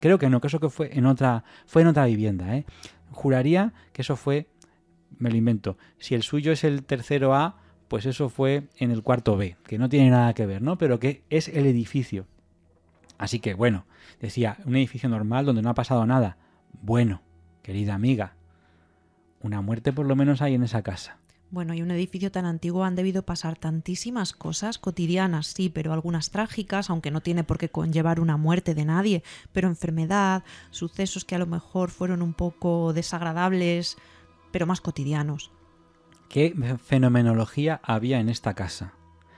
Creo que no, que eso que fue en otra vivienda, ¿eh? Juraría que eso fue, me lo invento, si el suyo es el tercero A, pues eso fue en el cuarto B, que no tiene nada que ver, ¿no? Pero que es el edificio. Así que, bueno, decía, un edificio normal donde no ha pasado nada. Bueno, querida amiga, una muerte por lo menos hay en esa casa. Bueno, y un edificio tan antiguo han debido pasar tantísimas cosas cotidianas, sí, pero algunas trágicas, aunque no tiene por qué conllevar una muerte de nadie, pero enfermedad, sucesos que a lo mejor fueron un poco desagradables, pero más cotidianos. ¿Qué fenomenología había en esta casa?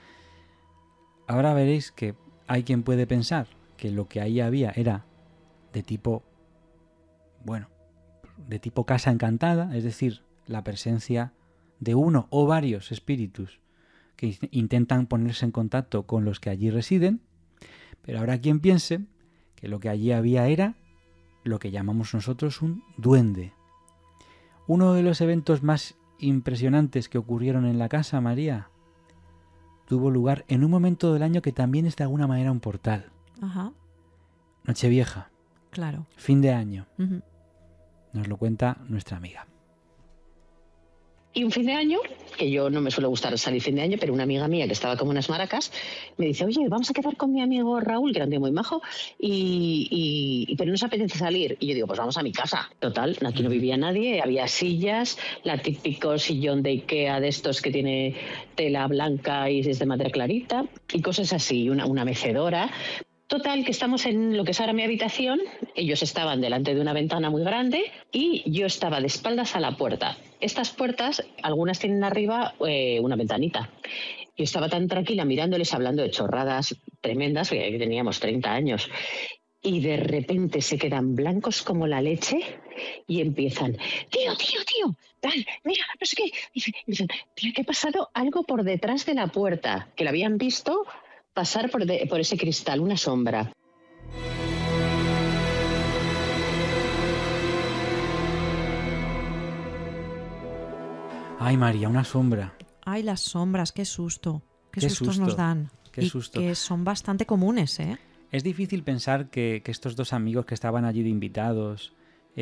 Ahora veréis que hay quien puede pensar que lo que ahí había era de tipo, bueno, de tipo casa encantada, es decir, la presencia de uno o varios espíritus que intentan ponerse en contacto con los que allí residen, pero habrá quien piense que lo que allí había era lo que llamamos nosotros un duende. Uno de los eventos más impresionantes que ocurrieron en la casa, María, tuvo lugar en un momento del año que también es de alguna manera un portal. Ajá. Nochevieja. Claro. Fin de año. Uh-huh. Nos lo cuenta nuestra amiga. Y un fin de año, que yo no me suele gustar salir fin de año, pero una amiga mía que estaba como unas maracas, me dice, oye, vamos a quedar con mi amigo Raúl, que era un tío muy majo, pero no nos apetece salir. Y yo digo, pues vamos a mi casa. Total, aquí no vivía nadie, había sillas, la típico sillón de Ikea de estos que tiene tela blanca y es de madera clarita, y cosas así, una mecedora. Total, que estamos en lo que es ahora mi habitación, ellos estaban delante de una ventana muy grande y yo estaba de espaldas a la puerta. Estas puertas, algunas tienen arriba una ventanita. Yo estaba tan tranquila mirándoles, hablando de chorradas tremendas, que teníamos 30 años, y de repente se quedan blancos como la leche y empiezan, tío, tal, mira, no sé qué. Y dicen, tío, ¿qué ha pasado? Algo por detrás de la puerta, que la habían visto pasar por ese cristal, una sombra. Ay, María, una sombra. Ay, las sombras, qué susto. Qué sustos susto, nos dan. qué susto. Que son bastante comunes, ¿eh? Es difícil pensar que estos dos amigos que estaban allí de invitados,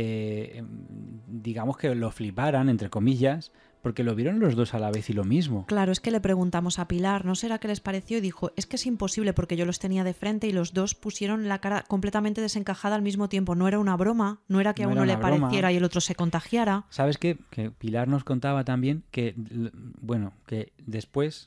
digamos que lo fliparan, entre comillas, porque lo vieron los dos a la vez y lo mismo. Claro, es que le preguntamos a Pilar, ¿no será que les pareció? Y dijo, es que es imposible porque yo los tenía de frente y los dos pusieron la cara completamente desencajada al mismo tiempo. No era una broma, no era que a uno le pareciera y el otro se contagiara. ¿Sabes qué? Que Pilar nos contaba también que, bueno, que después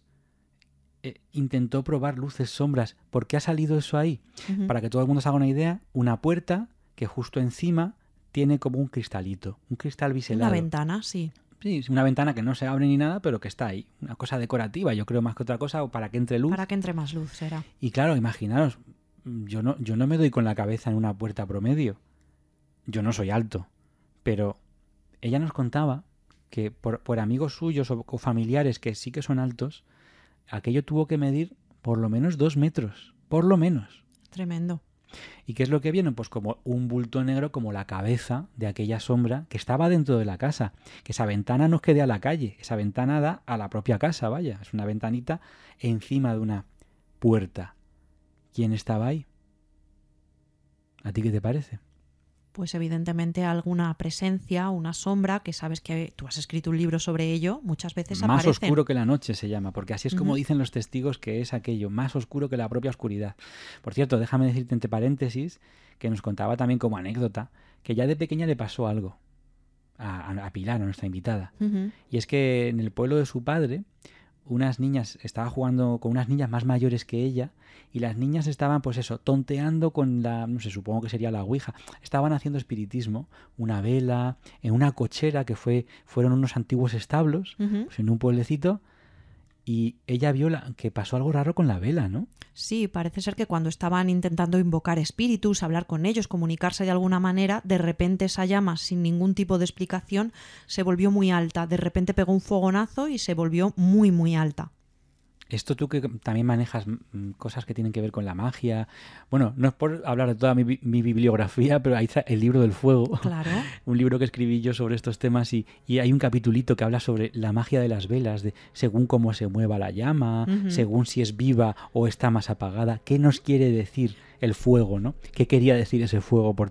intentó probar luces, sombras. ¿Por qué ha salido eso ahí? Uh-huh. Para que todo el mundo se haga una idea, una puerta que justo encima tiene como un cristalito, un cristal biselado. Una ventana, sí. Sí, una ventana que no se abre ni nada, pero que está ahí. Una cosa decorativa, yo creo, más que otra cosa, o para que entre luz. Para que entre más luz, será. Y claro, imaginaros, yo no me doy con la cabeza en una puerta promedio. Yo no soy alto. Pero ella nos contaba que por amigos suyos o familiares que sí que son altos, aquello tuvo que medir por lo menos 2 metros. Por lo menos. Tremendo. ¿Y qué es lo que vieron? Pues como un bulto negro, como la cabeza de aquella sombra que estaba dentro de la casa. Que esa ventana no quede a la calle, esa ventana da a la propia casa, vaya. Es una ventanita encima de una puerta. ¿Quién estaba ahí? ¿A ti qué te parece? Pues evidentemente alguna presencia, una sombra, que sabes que tú has escrito un libro sobre ello, muchas veces más aparecen. Más oscuro que la noche se llama, porque así es como dicen los testigos que es aquello, más oscuro que la propia oscuridad. Por cierto, déjame decirte entre paréntesis que nos contaba también como anécdota que ya de pequeña le pasó algo a Pilar, a nuestra invitada. Y es que en el pueblo de su padre, unas niñas, estaba jugando con unas niñas más mayores que ella y las niñas estaban, pues eso, tonteando con la, no sé, supongo que sería la ouija. Estaban haciendo espiritismo, una vela, en una cochera que fueron unos antiguos establos, pues en un pueblecito, y ella vio que pasó algo raro con la vela, ¿no? Sí, parece ser que cuando estaban intentando invocar espíritus, hablar con ellos, comunicarse de alguna manera, de repente esa llama, sin ningún tipo de explicación, se volvió muy alta. De repente pegó un fogonazo y se volvió muy, muy alta. Esto tú que también manejas cosas que tienen que ver con la magia. Bueno, no es por hablar de toda mi bibliografía, pero ahí está el libro del fuego. Claro. Un libro que escribí yo sobre estos temas y hay un capitulito que habla sobre la magia de las velas, de según cómo se mueva la llama, según si es viva o está más apagada. ¿Qué nos quiere decir el fuego, no? ¿Qué quería decir ese fuego por